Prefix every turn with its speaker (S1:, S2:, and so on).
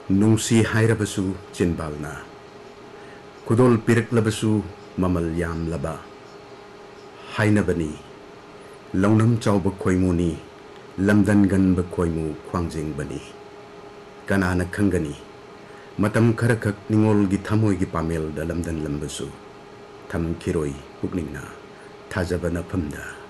S1: Nungsi hairabasu chinbalna Kudol piraklabasu mamal yamlaba Hainabani Launam chawba khoimuni Lamdan ganba khoimu khwangjing bani Kanana khangani Matam kharakak ningol gi thamoi gi pamel da lamdan lambasu Tham kiroi pukningna Thajabana phamda